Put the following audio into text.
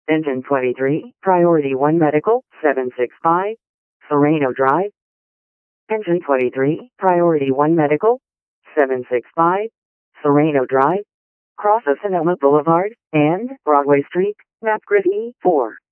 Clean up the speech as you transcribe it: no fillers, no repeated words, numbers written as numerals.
Engine 23, Priority 1 Medical, 765, Sereno Drive. Engine 23, Priority 1 Medical, 765, Sereno Drive. Cross of Sonoma Boulevard and Broadway Street, Napgrid E4.